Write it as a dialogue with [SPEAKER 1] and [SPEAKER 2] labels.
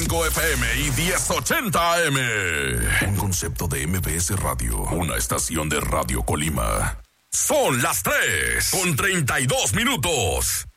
[SPEAKER 1] 95 FM y 1080 AM. Un concepto de MBS Radio, una estación de Radio Colima. Son las 3:32.